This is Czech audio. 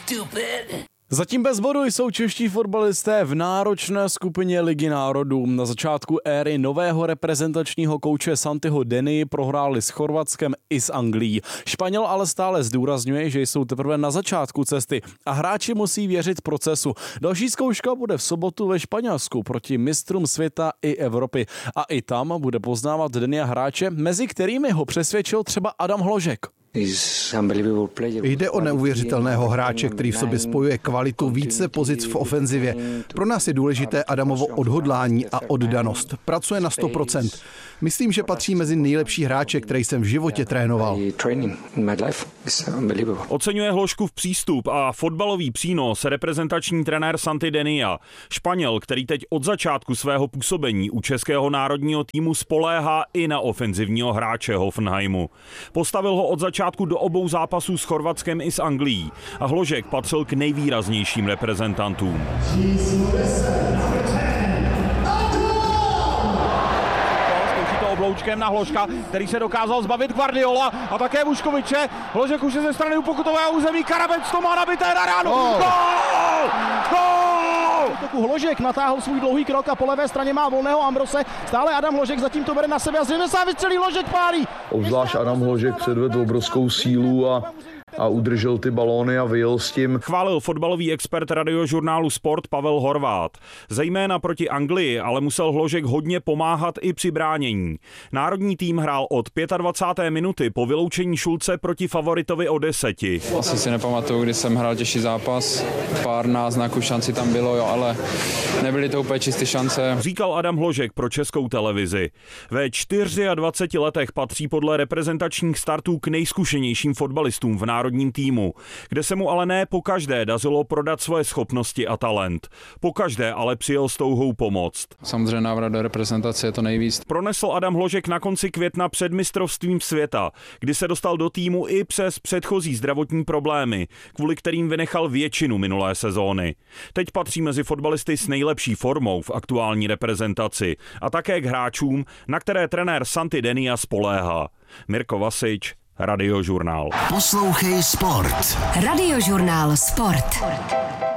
stupid. Zatím bez bodu jsou čeští fotbalisté v náročné skupině Ligy národů. Na začátku éry nového reprezentačního kouče Santiho Denny prohráli s Chorvatskem i s Anglií. Španěl ale stále zdůrazňuje, že jsou teprve na začátku cesty a hráči musí věřit procesu. Další zkouška bude v sobotu ve Španělsku proti mistrům světa i Evropy. A i tam bude poznávat Dennyho hráče, mezi kterými ho přesvědčil třeba Adam Hložek. Jde o neuvěřitelného hráče, který v sobě spojuje kvalitu více pozic v ofenzivě. Pro nás je důležité Adamovo odhodlání a oddanost. Pracuje na 100%. Myslím, že patří mezi nejlepší hráče, který jsem v životě trénoval. Oceňuje Hložkův přístup a fotbalový přínos reprezentační trenér Santi Denny. Španěl, který teď od začátku svého působení u českého národního týmu spoléhá i na ofenzivního hráče Hoffenheimu. Postavil ho od začátku do obou zápasů s Chorvatskem i s Anglií a Hložek patřil k nejvýraznějším reprezentantům. Obloučkem na Hložka, který se dokázal zbavit Guardiola a také Vuškoviče. Hložek už je ze strany pokutového území, Karabec to má nabité na ránu. Gól! Gól! Hložek natáhl svůj dlouhý krok a po levé straně má volného Ambrose. Stále Adam Hložek zatím to bere na sebe a zřejmě se vystřelí, Hložek pálí. Obzvlášť Adam Hložek předvedl obrovskou sílu a udržel ty balóny a vyjel s tím. Chválil fotbalový expert radiožurnálu Sport Pavel Horvát. Zejména proti Anglii, ale musel Hložek hodně pomáhat i při bránění. Národní tým hrál od 25. minuty po vyloučení Šulce proti favoritovi o 10. Asi si nepamatuju, kdy jsem hrál těžší zápas. Pár náznaků šanci tam bylo, jo, ale nebyly to úplně čisté šance. Říkal Adam Hložek pro Českou televizi. Ve 24 letech patří podle reprezentačních startů k nejzkušenějším fotbalistům v národním týmu, kde se mu ale ne pokaždé dařilo prodat svoje schopnosti a talent. Pokaždé ale přijel s touhou pomoct. Samozřejmě návrat do reprezentace je to nejvíc. Pronesl Adam Hložek na konci května před mistrovstvím světa, kdy se dostal do týmu i přes předchozí zdravotní problémy, kvůli kterým vynechal většinu minulé sezóny. Teď patří mezi fotbalisty s nejlepší formou v aktuální reprezentaci a také k hráčům, na které trenér Santi Denny spoléhá. Mirko Vasič, Radiožurnál. Poslouchej Sport. Radiožurnál Sport.